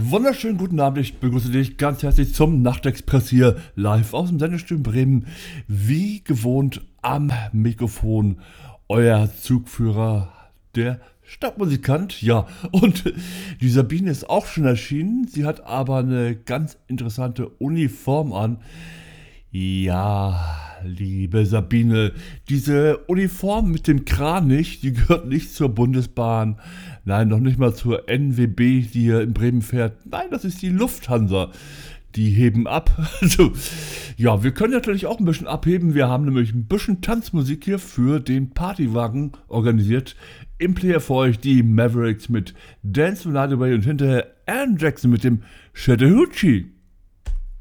wunderschönen guten Abend. Ich begrüße dich ganz herzlich zum Nachtexpress hier live aus dem Sendestudio Bremen. Wie gewohnt am Mikrofon euer Zugführer, der Stadtmusikant. Ja, und die Sabine ist auch schon erschienen. Sie hat aber eine ganz interessante Uniform an. Ja, liebe Sabine, diese Uniform mit dem Kranich, die gehört nicht zur Bundesbahn. Nein, noch nicht mal zur NWB, die hier in Bremen fährt. Nein, das ist die Lufthansa. Die heben ab. Also, ja, wir können natürlich auch ein bisschen abheben. Wir haben nämlich ein bisschen Tanzmusik hier für den Partywagen organisiert. Im Player für euch die Mavericks mit Dance the Night Away und hinterher Aaron Jackson mit dem Chattahoochee.